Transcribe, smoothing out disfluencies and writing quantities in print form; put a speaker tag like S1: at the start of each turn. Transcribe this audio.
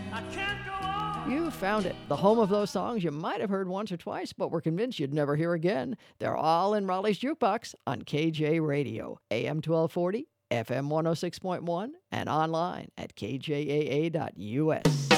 S1: I can't go on.
S2: You found it. The home of those songs you might have heard once or twice, but were convinced you'd never hear again. They're all in Raleigh's Jukebox on KJ Radio, AM 1240, FM 106.1, and online at kjaa.us.